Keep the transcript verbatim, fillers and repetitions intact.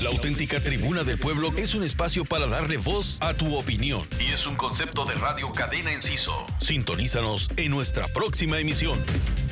La auténtica Tribuna del Pueblo es un espacio para darle voz a tu opinión. Y es un concepto de Radio Cadena Enciso. Sintonízanos en nuestra próxima emisión.